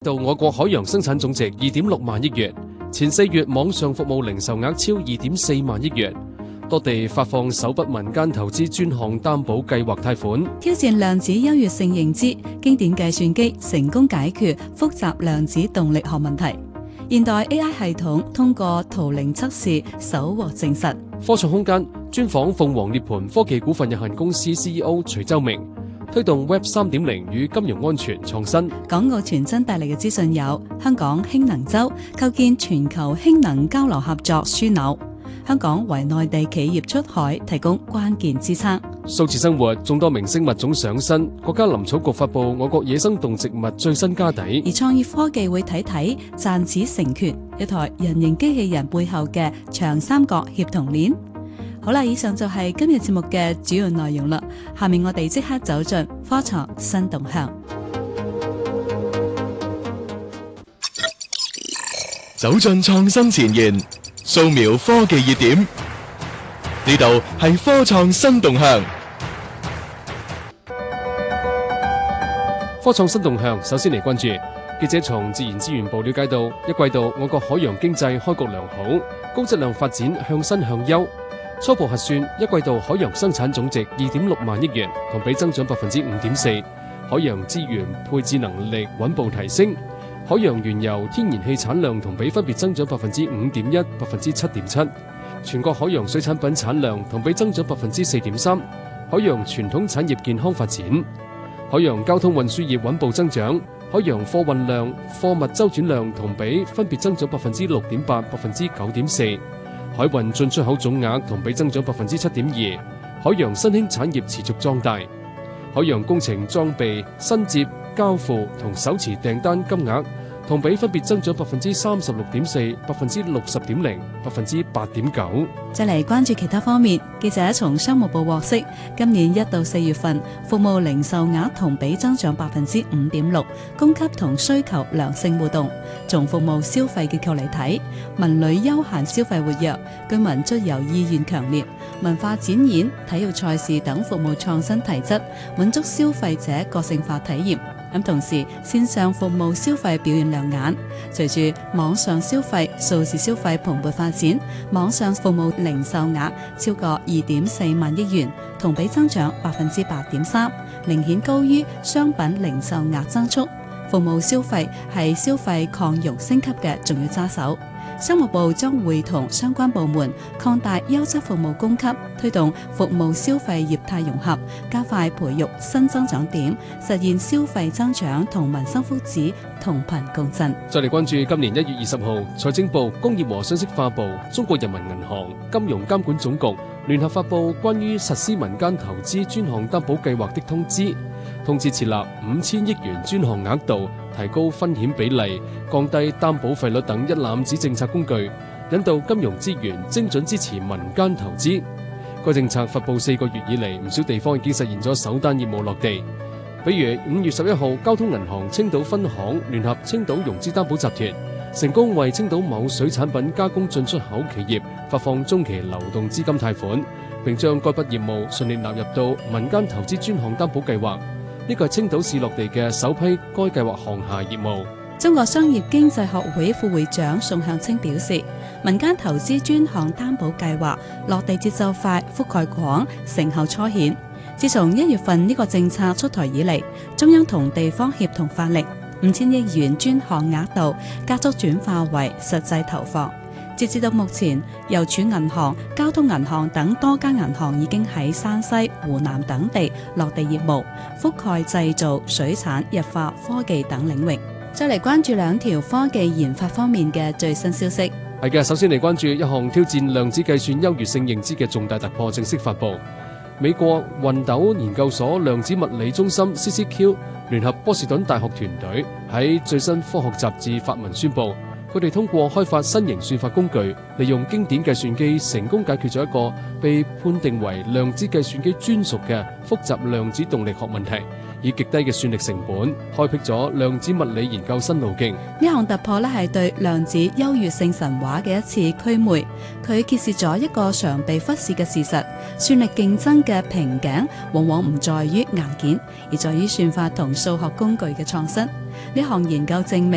到我國海洋生產總值2.6萬億元，前4月網上服務零售額超2.4萬億元，多地發放首筆民間投資專項擔保計劃貸款。 挑戰量子優越性認知，經典計算機成功解決複雜量子動力學問題。現代 AI 系統通過圖靈測試首獲證實。 科創空間專訪鳳凰涅槃科技股份有限公司 CEO 徐周明，推動 Web 3.0與金融安全創新。 港澳傳真帶嚟嘅資訊有：香港氫能周構建全球氫能交流合作樞紐，香港為內地企業出海提供關鍵支撐。 數字生活眾多明星物種上新，國家林草局發布我國野生動植物最新家底。 而創意科技會睇睇賺子成權，一台人形機器人背後嘅長三角協同鏈。好啦，以上就係今日節目嘅主要內容啦。下面我哋即刻走進科創新動向。 走進創新前沿，掃描科技熱點，呢度係科創新動向。 科創新動向，首先嚟關注記者從自然資源部了解到，一季度我國海洋經濟開局良好，高質量發展向新向優。初步核算，一季度海洋生產總值2.6萬億元，同比增長5.4%。海洋資源配置能力穩步提升，海洋原油、天然氣產量同比分別增長5.1%、7.7%。全國海洋水產品產量同比增長4.3%。海洋傳統產業健康發展，海洋交通運輸業穩步增長，海洋貨運量、貨物周轉量同比分別增長6.8%、9.4%。海運進出口總額同比增長7.2%，海洋新興產業持續壯大，海洋工程裝備新接交付同手持訂單金額同比分別增長36.4%、60.0%、8.9%。 再嚟關注其他方面，記者從商務部獲悉，今年1到4月份服務零售額同比增長5.6%，供給同需求良性互動。從服務消費結構嚟睇，文旅休閒消費活躍，居民出遊意願強烈，文化展演、體育賽事等服務創新提質，滿足消費者個性化體驗。同時線上服務消費表現亮眼，隨住網上消費、數字消費蓬勃發展，網上服務零售額超過2.4萬億元，同比增長8.3%，明顯高於商品零售額增速。服務消費係消費擴容升級嘅重要揸手。商務部將會同相關部門擴大優質服務供給，推動服務消費業態融合，加快培育新增長點，實現消費增長同民生福祉同頻共振。 再嚟關注今年1月20號，財政部、工業和信息化部、中國人民銀行、金融監管總局聯合發布關於實施民間投資專項擔保計劃的通知，通知設立5000億元專項額度，提高風險比例、降低擔保費率等一攬子政策工具，引導金融資源精準支持民間投資。該政策發布4個月以嚟，唔少地方已經實現咗首單業務落地。比如5月11號，交通銀行青島分行聯合青島融資擔保集團，成功為青島某水產品加工進出口企業發放中期流動資金貸款，並將該筆業務順利納入到民間投資專項擔保計劃。呢個係青島市落地嘅首批該計劃項下業務。 中國商業經濟學會副會長宋向清表示，民間投資專項擔保計劃落地節奏快、覆蓋廣、成效初顯。自從1月份呢個政策出台以嚟，中央同地方協同發力，5000億元專項額度加速轉化為實際投放。截至到目前，郵儲銀行、交通銀行等多家銀行已經喺山西、湖南等地落地業務，覆蓋製造、水產、日化、科技等領域。再嚟關注2條科技研發方面嘅最新消息。 係嘅，首先嚟關注一項挑戰量子計算優越性認知嘅重大突破正式發布。美國混斗研究所量子物理中心 CCQ 聯合波士頓大學團隊喺最新科學雜誌發文宣布，佢哋通過開發新型算法工具，利用經典計算機成功解決咗一個被判定為量子計算機專屬嘅複雜量子動力學問題，以極低嘅算力成本，開闢咗量子物理研究新路徑。 呢項突破係對量子優越性神話嘅一次驅魅，佢揭示咗一個常被忽視嘅事實：算力競爭嘅瓶頸往往唔在於硬件，而在於算法同數學工具嘅創新。呢項研究證明